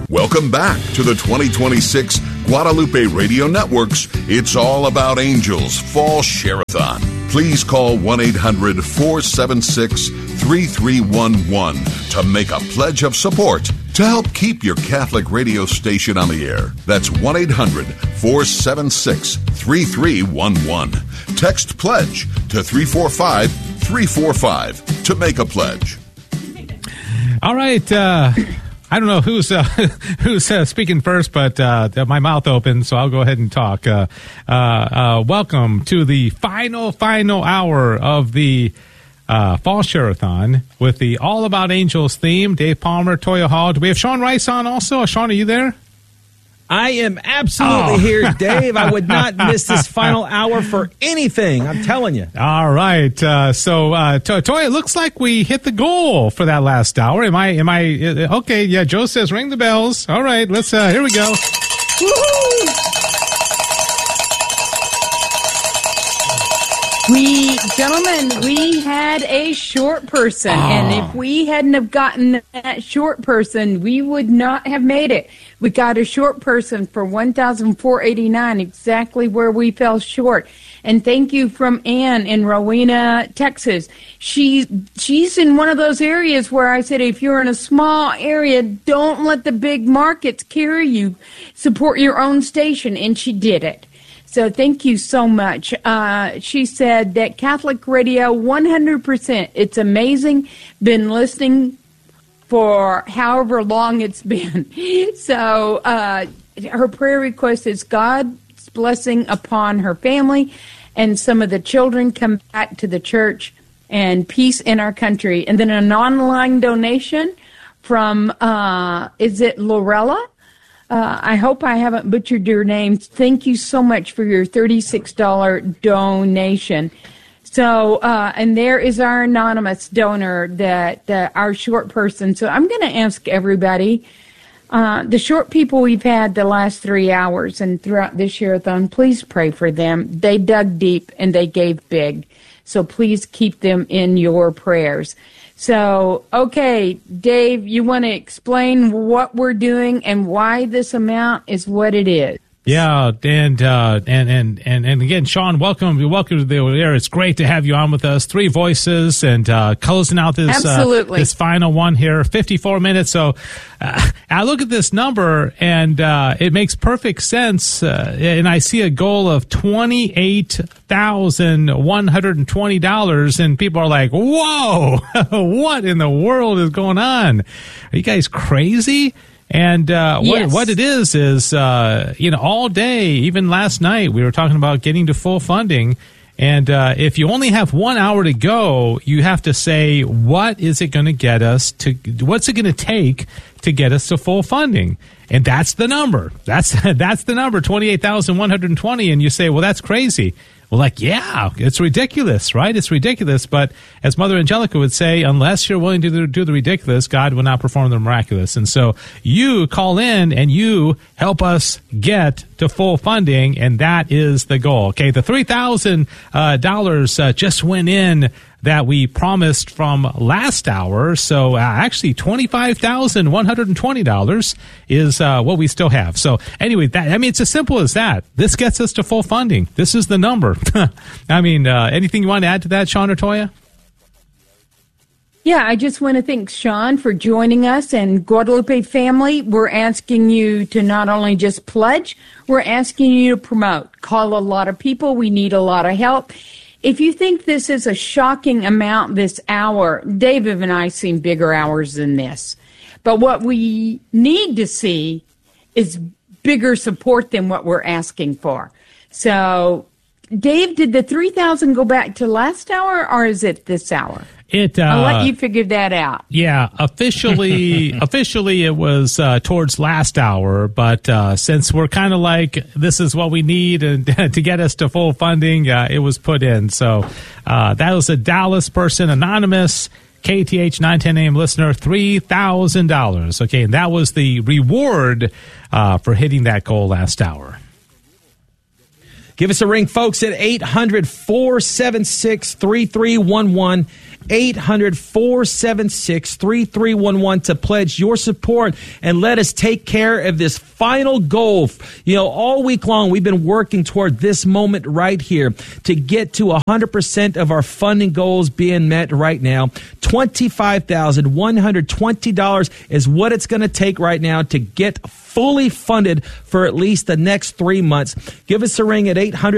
Welcome back to the 2026 Guadalupe Radio Network's It's All About Angels Fall Share-a-thon. Please call 1-800-476-3311 to make a pledge of support to help keep your Catholic radio station on the air. That's 1-800-476-3311. Text PLEDGE to 345-345 to make a pledge. All right. I don't know who's speaking first, but my mouth opened, so I'll go ahead and talk. Welcome to the final hour of the Fall Share-a-thon with the All About Angels theme. Dave Palmer, Toya Hall. Do we have Sean Rice on also? Sean, are you there? I am absolutely here, Dave. I would not miss this final hour for anything. I'm telling you. All right. Toya, it looks like we hit the goal for that last hour. Am I? Okay. Yeah. Joe says ring the bells. All right. Let's. Here we go. Woo-hoo! We had a short person, and if we hadn't have gotten that short person, we would not have made it. We got a short person for $1,489, exactly where we fell short. And thank you from Ann in Rowena, Texas. She's in one of those areas where I said, if you're in a small area, don't let the big markets carry you. Support your own station, and she did it. So thank you so much. She said that Catholic radio, 100%. It's amazing. Been listening for however long it's been. So her prayer request is God's blessing upon her family and some of the children come back to the church and peace in our country. And then an online donation from, is it Lorella? I hope I haven't butchered your name. Thank you so much for your $36 donation. So, and there is our anonymous donor, that our short person. So I'm going to ask everybody, the short people we've had the last 3 hours and throughout this share-a-thon, please pray for them. They dug deep and they gave big. So please keep them in your prayers. So, okay, Dave, you want to explain what we're doing and why this amount is what it is? Yeah, and again, Sean, welcome to the air. It's great to have you on with us. 3 voices and closing out this final one here, 54 minutes. So I look at this number and it makes perfect sense. And I see a goal of $28,120, and people are like, "Whoa, what in the world is going on? Are you guys crazy?" And yes. what it is all day, even last night, we were talking about getting to full funding. And if you only have 1 hour to go, you have to say, what is it going to get us to? What's it going to take to get us to full funding? And that's the number. That's the number, 28,120. And you say, well, that's crazy. Well, yeah, it's ridiculous, right? It's ridiculous. But as Mother Angelica would say, unless you're willing to do the ridiculous, God will not perform the miraculous. And so you call in and you help us get to full funding, and that is the goal. Okay, the $3,000 just went in that we promised from last hour. So actually $25,120 is what we still have. So anyway, it's as simple as that. This gets us to full funding. This is the number. Anything you want to add to that, Sean or Toya? Yeah, I just want to thank Sean for joining us, and Guadalupe family, we're asking you to not only just pledge, we're asking you to promote. Call a lot of people. We need a lot of help. If you think this is a shocking amount this hour, David and I seen bigger hours than this. But what we need to see is bigger support than what we're asking for. So, Dave, did the 3,000 go back to last hour, or is it this hour? I'll let you figure that out. Yeah, officially it was towards last hour, but since we're kind of like, this is what we need and to get us to full funding, it was put in. So that was a Dallas person, anonymous, KTH 910 AM listener, $3,000. Okay, and that was the reward for hitting that goal last hour. Give us a ring, folks, at 800-476-3311. 800-476-3311 to pledge your support and let us take care of this final goal. You know, all week long, we've been working toward this moment right here to get to 100% of our funding goals being met right now. $25,120 is what it's going to take right now to get fully funded for at least the next 3 months. Give us a ring at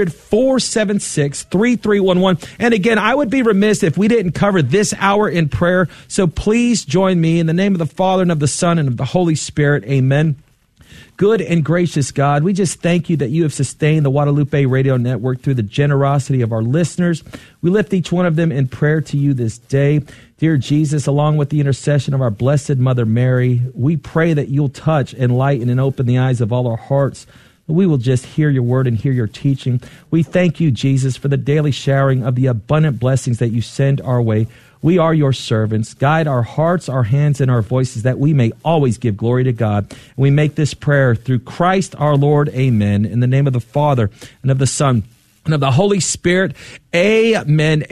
800-476-3311. And again, I would be remiss if we didn't cover this hour in prayer. So please join me in the name of the Father and of the Son and of the Holy Spirit. Amen. Good and gracious God, we just thank you that you have sustained the Guadalupe Radio Network through the generosity of our listeners. We lift each one of them in prayer to you this day. Dear Jesus, along with the intercession of our Blessed Mother Mary, we pray that you'll touch, enlighten, and open the eyes of all our hearts. We will just hear your word and hear your teaching. We thank you, Jesus, for the daily showering of the abundant blessings that you send our way. We are your servants. Guide our hearts, our hands, and our voices that we may always give glory to God. And we make this prayer through Christ our Lord. Amen. In the name of the Father and of the Son and of the Holy Spirit. Amen.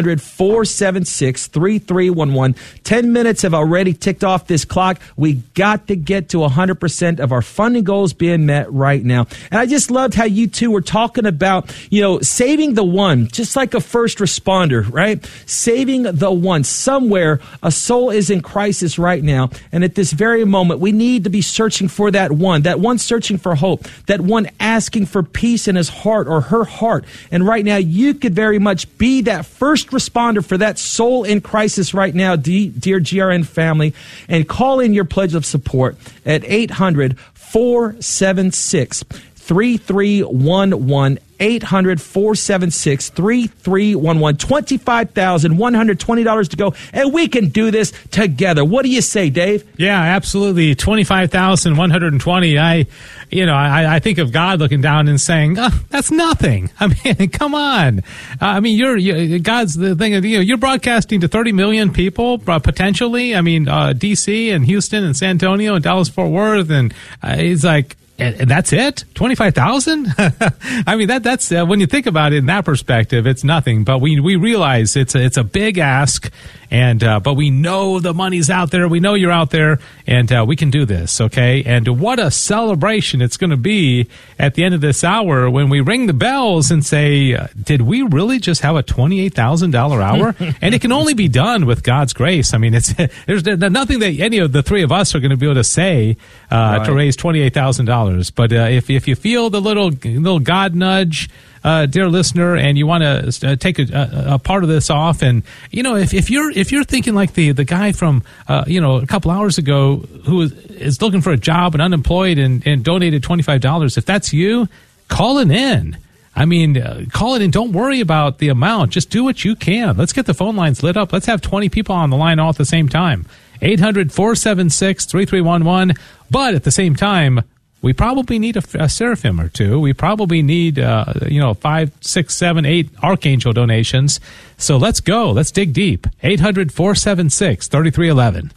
800-476-3311. 10 minutes have already ticked off this clock. We got to get to 100% of our funding goals being met right now. And I just loved how you two were talking about, you know, saving the one, just like a first responder, right? Saving the one. Somewhere a soul is in crisis right now. And at this very moment, we need to be searching for that one searching for hope, that one asking for peace in his heart or her heart. And right now, you could very much be that first responder for that soul in crisis right now, dear GRN family, and call in your pledge of support at 800-476-3311. 800-476-3311. $25,120 to go, and we can do this together. What do you say, Dave? Yeah, absolutely. $25,120. I think of God looking down and saying, oh, "That's nothing." I mean, come on. You're God's the thing. You're broadcasting to 30 million people potentially. I mean, DC and Houston and San Antonio and Dallas Fort Worth, and he's like. And that's it? 25,000? I mean, that's when you think about it in that perspective, it's nothing. But we realize it's a big ask, and but we know the money's out there. We know you're out there, and we can do this, okay? And what a celebration it's going to be at the end of this hour when we ring the bells and say, did we really just have a $28,000 hour? And it can only be done with God's grace. I mean, there's nothing that any of the three of us are going to be able to say to raise $28,000. But if you feel the little God nudge, dear listener, and you want to take a part of this off, and if you're thinking like the guy from a couple hours ago who is looking for a job and unemployed and donated $25, if that's you, call it in. I mean, call it in. Don't worry about the amount. Just do what you can. Let's get the phone lines lit up. Let's have 20 people on the line all at the same time. 800-476-3311. But at the same time, we probably need a seraphim or two. We probably need, 5, 6, 7, 8 archangel donations. So let's go. Let's dig deep. 800-476-3311.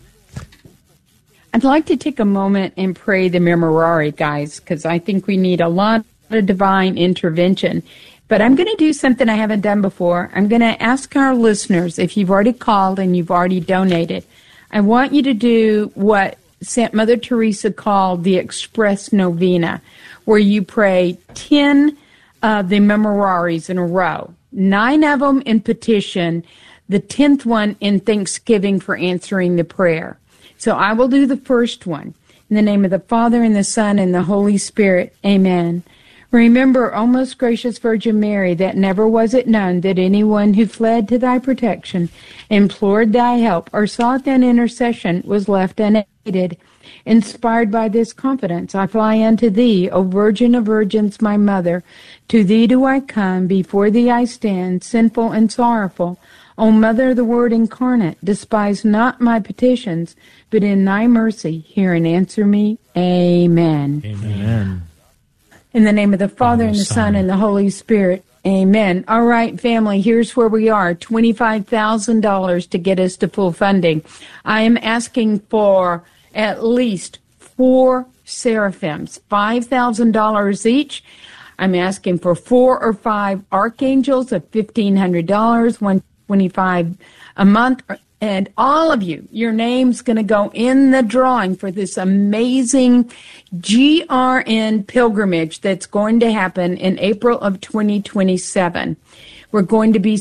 I'd like to take a moment and pray the Memorare, guys, because I think we need a lot of divine intervention. But I'm going to do something I haven't done before. I'm going to ask our listeners, if you've already called and you've already donated, I want you to do what Saint Mother Teresa called the Express Novena, where you pray 10 of the Memoraries in a row, 9 of them in petition, the 10th one in thanksgiving for answering the prayer. So I will do the first one. In the name of the Father, and the Son, and the Holy Spirit. Amen. Remember, O most gracious Virgin Mary, that never was it known that anyone who fled to thy protection, implored thy help, or sought thine intercession was left unaided. Inspired by this confidence, I fly unto thee, O Virgin of Virgins, my Mother. To thee do I come, before thee I stand, sinful and sorrowful. O Mother of the Word incarnate, despise not my petitions, but in thy mercy hear and answer me. Amen. Amen. In the name of the Father, and the Son, and the Holy Spirit. Amen. All right, family, here's where we are. $25,000 to get us to full funding. I am asking for at least 4 seraphims, $5,000 each. I'm asking for 4 or 5 archangels of $1,500, $125 a month. And all of you, your name's going to go in the drawing for this amazing GRN pilgrimage that's going to happen in April of 2027. We're going to be